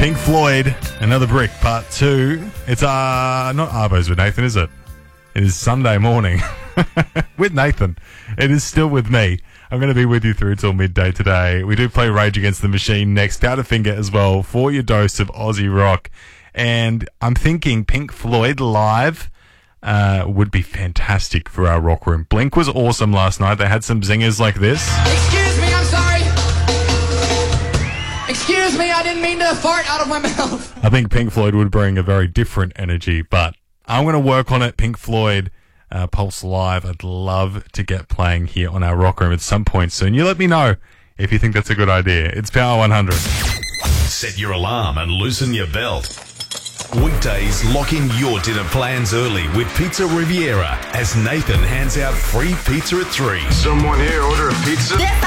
Pink Floyd, Another Brick, Part 2. It's not Arvos with Nathan, is it? It is Sunday morning with Nathan. It is still with me. I'm going to be with you through till midday today. We do play Rage Against the Machine next, Powderfinger as well, for your dose of Aussie rock. And I'm thinking Pink Floyd live would be fantastic for our rock room. Blink was awesome last night. They had some zingers like this. Excuse me, I'm sorry. Excuse me, I didn't mean to fart out of my mouth. I think Pink Floyd would bring a very different energy, but I'm going to work on it. Pink Floyd, Pulse Live, I'd love to get playing here on our rock room at some point soon. You let me know if you think that's a good idea. It's Power 100. Set your alarm and loosen your belt. Weekdays, lock in your dinner plans early with Pizza Riviera as Nathan hands out free pizza at 3. Someone here order a pizza?